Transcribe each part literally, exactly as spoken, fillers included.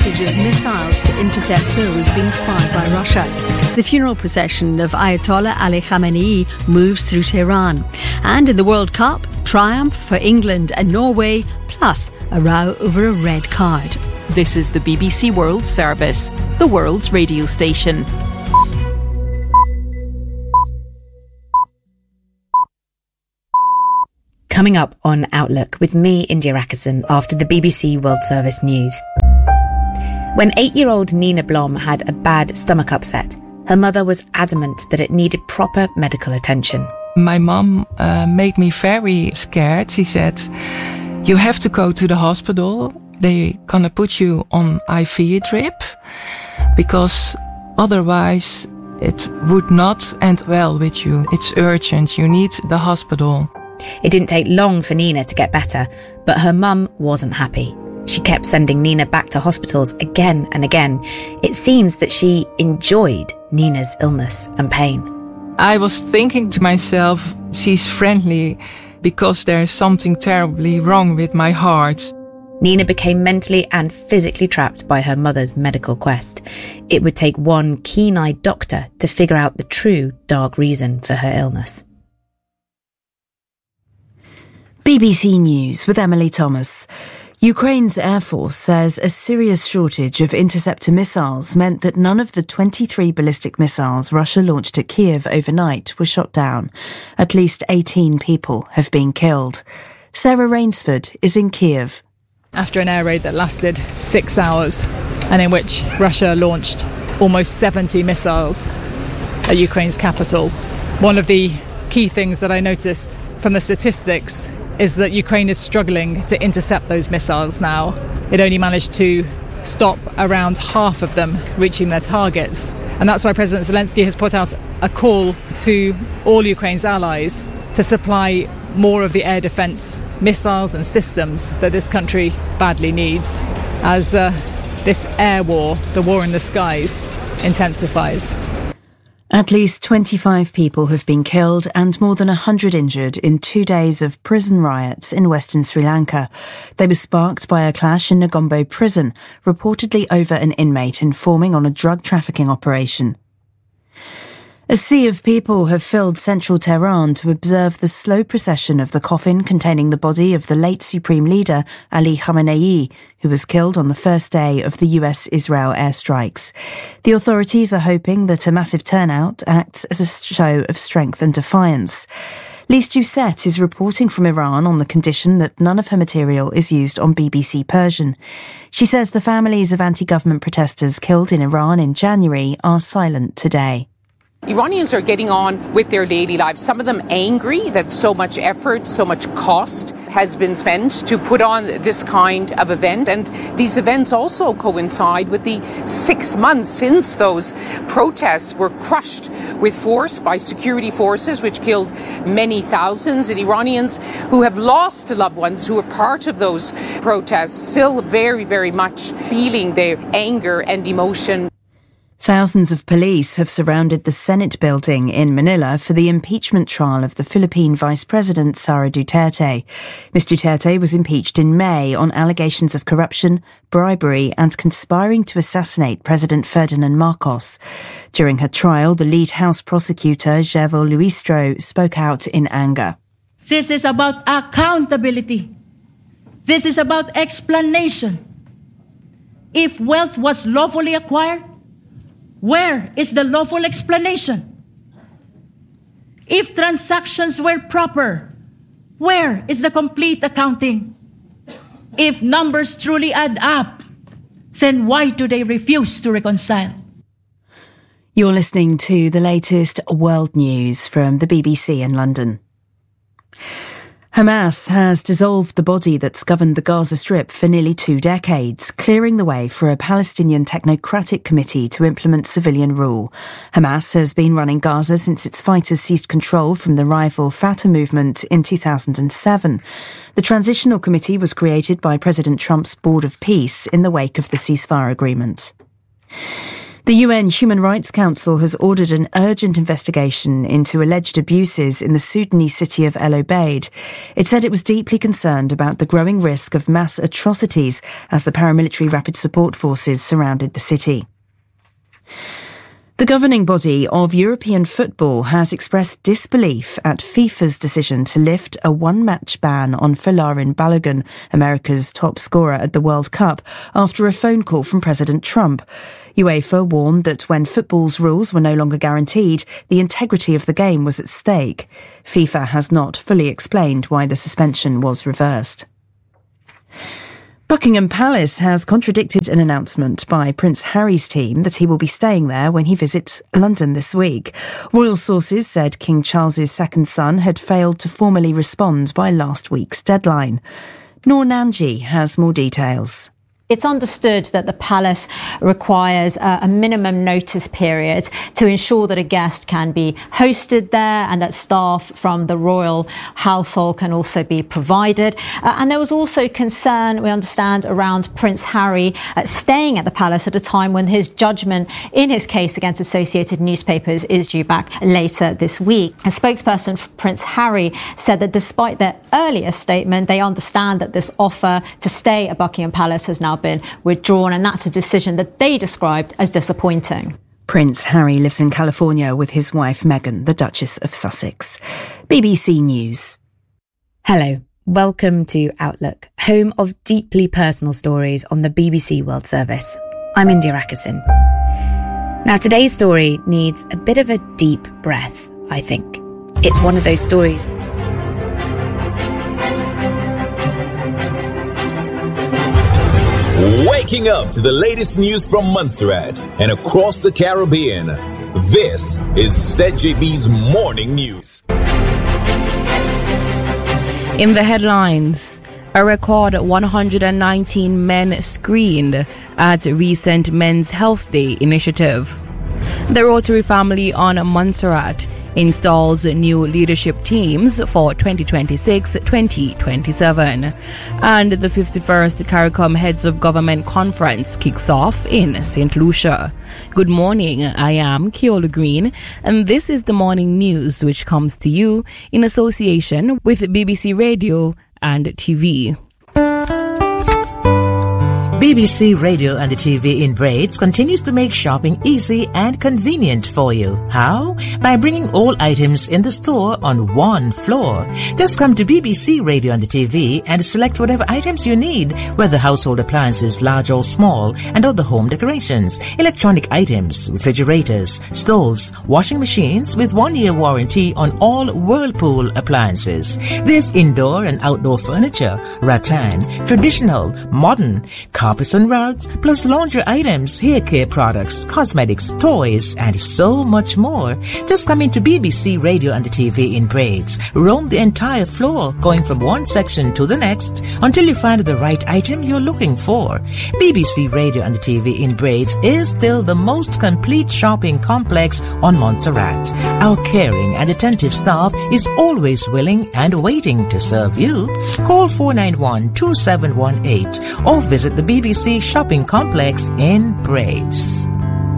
shortage of missiles to intercept those being fired by Russia. The funeral procession of Ayatollah Ali Khamenei moves through Tehran. And in the World Cup, triumph for England and Norway, plus a row over a red card. This is the B B C World Service, the world's radio station. Coming up on Outlook with me, India Rakison, after the B B C World Service news. When eight-year-old Nina Blom had a bad stomach upset, her mother was adamant that it needed proper medical attention. My mum uh, made me very scared. She said, you have to go to the hospital. They're gonna put you on I V drip because otherwise it would not end well with you. It's urgent. You need the hospital. It didn't take long for Nina to get better, but her mum wasn't happy. She kept sending Nina back to hospitals again and again. It seems that she enjoyed Nina's illness and pain. I was thinking to myself, she's friendly because there's something terribly wrong with my heart. Nina became mentally and physically trapped by her mother's medical quest. It would take one keen-eyed doctor to figure out the true dark reason for her illness. B B C News with Emily Thomas. Ukraine's Air Force says a serious shortage of interceptor missiles meant that none of the twenty-three ballistic missiles Russia launched at Kiev overnight were shot down. At least eighteen people have been killed. Sarah Rainsford is in Kiev. After an air raid that lasted six hours and in which Russia launched almost seventy missiles at Ukraine's capital, one of the key things that I noticed from the statistics is that Ukraine is struggling to intercept those missiles now. It only managed to stop around half of them reaching their targets. And that's why President Zelensky has put out a call to all Ukraine's allies to supply more of the air defence missiles and systems that this country badly needs as uh, this air war, the war in the skies, intensifies. At least twenty-five people have been killed and more than one hundred injured in two days of prison riots in western Sri Lanka. They were sparked by a clash in Negombo prison, reportedly over an inmate informing on a drug trafficking operation. A sea of people have filled central Tehran to observe the slow procession of the coffin containing the body of the late Supreme Leader Ali Khamenei, who was killed on the first day of the U S-Israel airstrikes. The authorities are hoping that a massive turnout acts as a show of strength and defiance. Lise Doucette is reporting from Iran on the condition that none of her material is used on B B C Persian. She says the families of anti-government protesters killed in Iran in January are silent today. Iranians are getting on with their daily lives, some of them angry that so much effort, so much cost has been spent to put on this kind of event. And these events also coincide with the six months since those protests were crushed with force by security forces, which killed many thousands. And Iranians who have lost loved ones who were part of those protests still very, very much feeling their anger and emotion. Thousands of police have surrounded the Senate building in Manila for the impeachment trial of the Philippine Vice President Sara Duterte. Miz Duterte was impeached in May on allegations of corruption, bribery and conspiring to assassinate President Ferdinand Marcos. During her trial, the lead House prosecutor, Gervil Luistro, spoke out in anger. This is about accountability. This is about explanation. If wealth was lawfully acquired, where is the lawful explanation? If transactions were proper, where is the complete accounting? If numbers truly add up, then why do they refuse to reconcile? You're listening to the latest world news from the B B C in London. Hamas has dissolved the body that's governed the Gaza Strip for nearly two decades, clearing the way for a Palestinian technocratic committee to implement civilian rule. Hamas has been running Gaza since its fighters seized control from the rival Fatah movement in two thousand seven. The Transitional Committee was created by President Trump's Board of Peace in the wake of the ceasefire agreement. The U N Human Rights Council has ordered an urgent investigation into alleged abuses in the Sudanese city of El Obeid. It said it was deeply concerned about the growing risk of mass atrocities as the paramilitary rapid support forces surrounded the city. The governing body of European football has expressed disbelief at FIFA's decision to lift a one-match ban on Folarin Balogun, America's top scorer at the World Cup, after a phone call from President Trump. UEFA warned that when football's rules were no longer guaranteed, the integrity of the game was at stake. FIFA has not fully explained why the suspension was reversed. Buckingham Palace has contradicted an announcement by Prince Harry's team that he will be staying there when he visits London this week. Royal sources said King Charles's second son had failed to formally respond by last week's deadline. Noor Nanji has more details. It's understood that the palace requires a, a minimum notice period to ensure that a guest can be hosted there and that staff from the royal household can also be provided. Uh, and there was also concern, we understand, around Prince Harry uh, staying at the palace at a time when his judgment in his case against Associated Newspapers is due back later this week. A spokesperson for Prince Harry said that despite their earlier statement, they understand that this offer to stay at Buckingham Palace has now been withdrawn, and that's a decision that they described as disappointing. Prince Harry lives in California with his wife Meghan, the Duchess of Sussex. B B C News. Hello, welcome to Outlook, home of deeply personal stories on the B B C World Service. I'm India Rackerson. Now, today's story needs a bit of a deep breath, I think. It's one of those stories waking up to the latest news from Montserrat and across the Caribbean. This is Z J B's Morning News. In the headlines, a record one hundred nineteen men screened at recent Men's Health Day initiative. The Rotary family on Montserrat installs new leadership teams for twenty twenty-six to twenty twenty-seven. And the fifty-first CARICOM Heads of Government Conference kicks off in Saint Lucia. Good morning, I am Keola Green, and this is the morning news which comes to you in association with B B C Radio and T V. B B C Radio and the T V in Braids continues to make shopping easy and convenient for you. How? By bringing all items in the store on one floor. Just come to B B C Radio and the T V and select whatever items you need, whether household appliances large or small, and other home decorations, electronic items, refrigerators, stoves, washing machines with one-year warranty on all Whirlpool appliances. There's indoor and outdoor furniture, rattan, traditional, modern, carpets and rugs, plus laundry items, hair care products, cosmetics, toys, and so much more. Just come into B B C Radio and the T V in Braids. Roam the entire floor, going from one section to the next, until you find the right item you're looking for. B B C Radio and the T V in Braids is still the most complete shopping complex on Montserrat. Our caring and attentive staff is always willing and waiting to serve you. Call four nine one, two seven one eight or visit the B B C Shopping Complex in Braids.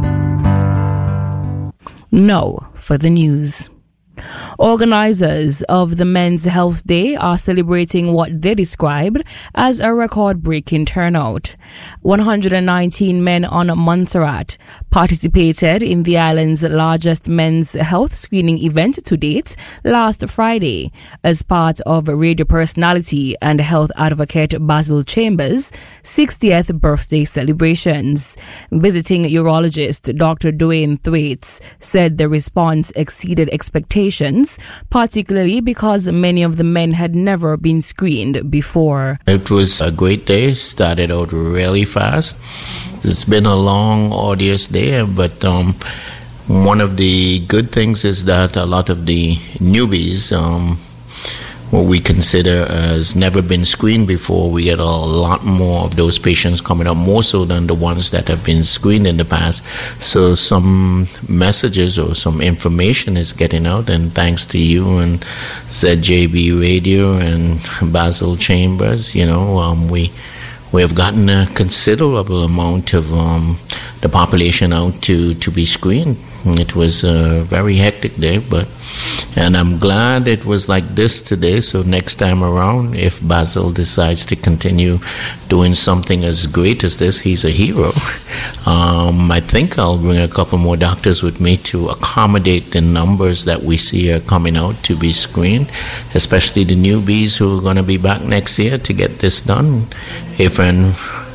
Now for the news. Organisers of the Men's Health Day are celebrating what they described as a record-breaking turnout. one hundred nineteen men on Montserrat participated in the island's largest men's health screening event to date last Friday as part of radio personality and health advocate Basil Chambers' sixtieth birthday celebrations. Visiting urologist Doctor Dwayne Thwaites said the response exceeded expectations, particularly because many of the men had never been screened before. It was a great day, started out really fast. It's been a long, arduous day, but um, one of the good things is that a lot of the newbies, um, what we consider as never been screened before, we get a lot more of those patients coming up, more so than the ones that have been screened in the past. So some messages or some information is getting out, and thanks to you and Z J B Radio and Basil Chambers, you know, um, we we have gotten a considerable amount of um, the population out to, to be screened. It was a very hectic day, but and I'm glad it was like this today. So next time around, if Basil decides to continue doing something as great as this, he's a hero. Um, I think I'll bring a couple more doctors with me to accommodate the numbers that we see are coming out to be screened, especially the newbies who are going to be back next year to get this done. If and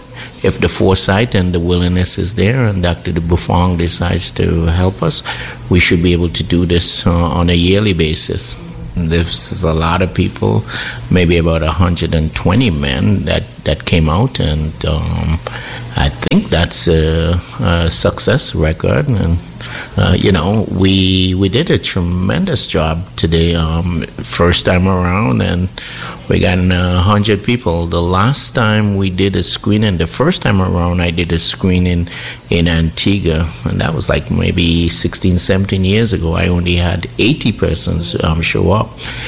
If the foresight and the willingness is there and Doctor Buffon decides to help us, we should be able to do this uh, on a yearly basis. This is a lot of people, maybe about one hundred twenty men that, that came out, and um, I think that's a, a success record. And uh, you know, we we did a tremendous job today, um, first time around, and we got a hundred people. The last time we did a screening, the first time around, I did a screening in Antigua, and that was like maybe sixteen, seventeen years ago. I only had eighty persons um, show up.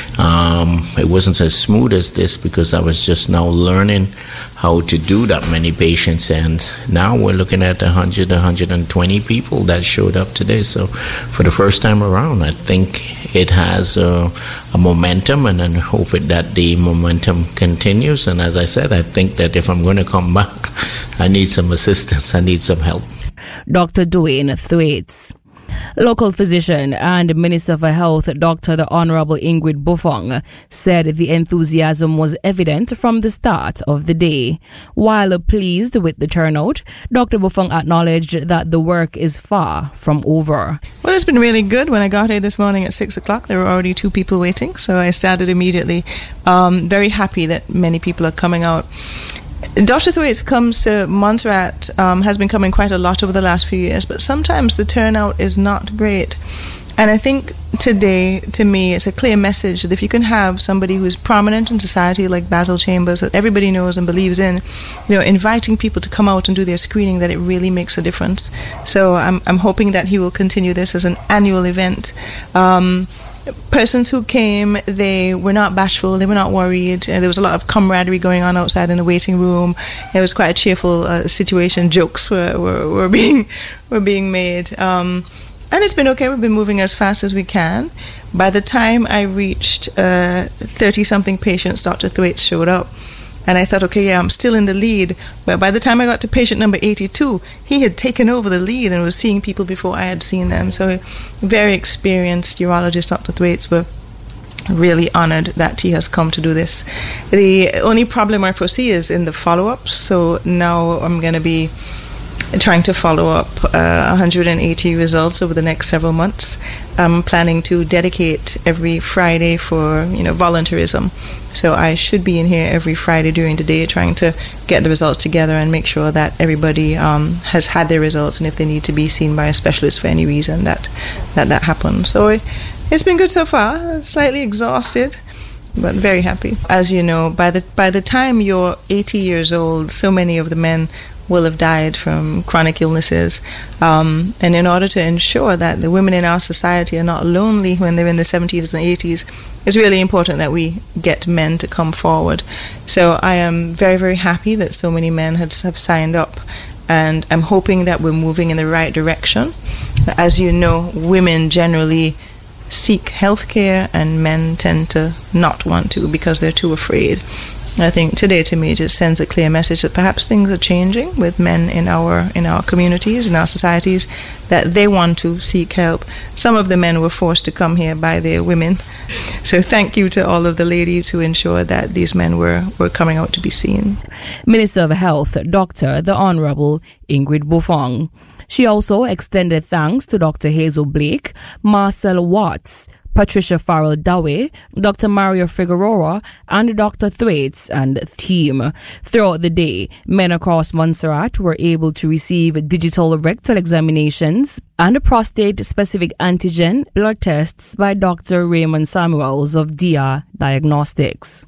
Um, it wasn't as smooth as this because I was just now learning how to do that many patients, and now we're looking at one hundred, one hundred twenty people that showed up today. So for the first time around, I think it has a, a momentum, and I hope it, that the momentum continues. And as I said, I think that if I'm going to come back, I need some assistance, I need some help. Doctor Dwayne Thwaites. Local physician and Minister for Health, Doctor the Honorable Ingrid Buffon, said the enthusiasm was evident from the start of the day. While pleased with the turnout, Doctor Buffon acknowledged that the work is far from over. Well, it's been really good. When I got here this morning at six o'clock, there were already two people waiting, so I started immediately. Um, very happy that many people are coming out. Doctor Thwaites comes to Montserrat, um, has been coming quite a lot over the last few years, but sometimes the turnout is not great. And I think today, to me, it's a clear message that if you can have somebody who's prominent in society like Basil Chambers, that everybody knows and believes in, you know, inviting people to come out and do their screening, that it really makes a difference. So I'm I'm hoping that he will continue this as an annual event. Um, Persons who came, they were not bashful, they were not worried. Uh, there was a lot of camaraderie going on outside in the waiting room. It was quite a cheerful uh, situation. Jokes were, were, were being were being made. Um, and it's been okay. We've been moving as fast as we can. By the time I reached uh, thirty-something patients, Doctor Thwaites showed up. And I thought, okay, yeah, I'm still in the lead. But by the time I got to patient number eighty-two, he had taken over the lead and was seeing people before I had seen them. So very experienced urologist, Doctor Thwaites, were really honored that he has come to do this. The only problem I foresee is in the follow-ups. So now I'm going to be trying to follow up uh, one hundred eighty results over the next several months. I'm planning to dedicate every Friday for, you know, volunteerism. So I should be in here every Friday during the day trying to get the results together and make sure that everybody um, has had their results, and if they need to be seen by a specialist for any reason, that that, that happens. So it, it's been good so far. Slightly exhausted, but very happy. As you know, by the by the time you're eighty years old, so many of the men will have died from chronic illnesses. Um, and in order to ensure that the women in our society are not lonely when they're in the seventies and eighties, it's really important that we get men to come forward. So I am very, very happy that so many men have, have signed up. And I'm hoping that we're moving in the right direction. As you know, women generally seek health care and men tend to not want to because they're too afraid. I think today, to me, just sends a clear message that perhaps things are changing with men in our in our communities, in our societies, that they want to seek help. Some of the men were forced to come here by their women. So thank you to all of the ladies who ensured that these men were, were coming out to be seen. Minister of Health, Doctor the Honorable Ingrid Buffon. She also extended thanks to Doctor Hazel Blake, Marcel Watts, Patricia Farrell Daway, Doctor Mario Figueroa, and Doctor Thwaites and team. Throughout the day, men across Montserrat were able to receive digital rectal examinations and prostate-specific antigen blood tests by Doctor Raymond Samuels of D R Diagnostics.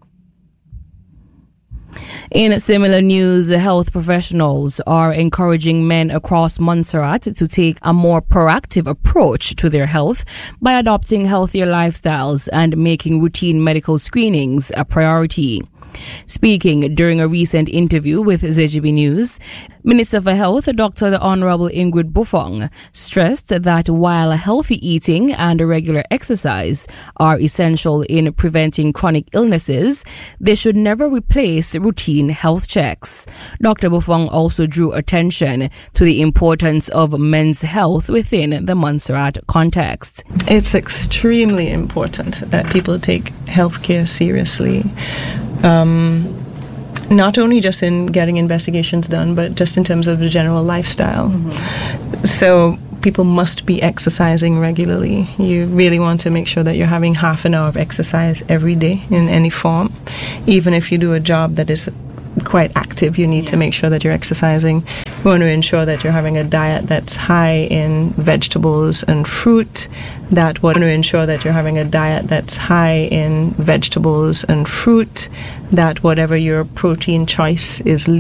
In similar news, health professionals are encouraging men across Montserrat to take a more proactive approach to their health by adopting healthier lifestyles and making routine medical screenings a priority. Speaking during a recent interview with Z G B News, Minister for Health, Doctor The Honourable Ingrid Buffong, stressed that while healthy eating and regular exercise are essential in preventing chronic illnesses, they should never replace routine health checks. Doctor Buffong also drew attention to the importance of men's health within the Montserrat context. It's extremely important that people take healthcare seriously. Um, not only just in getting investigations done, but just in terms of the general lifestyle. Mm-hmm. So people must be exercising regularly. You really want to make sure that you're having half an hour of exercise every day in any form. Even if you do a job that is quite active, you need yeah. to make sure that you're exercising. You want to ensure that you're having a diet that's high in vegetables and fruit. That want to ensure that you're having a diet that's high in vegetables and fruit. That whatever your protein choice is